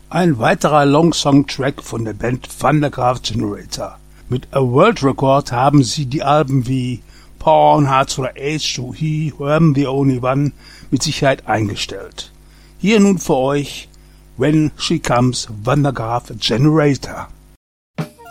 Ein weiterer Long-Song-Track von der Band Van der Graaf Generator. Mit A World Record haben sie die Alben wie Porn, Hearts oder Age to He, I'm the Only One mit Sicherheit eingestellt. Hier nun für euch When She Comes, Van der Graaf Generator.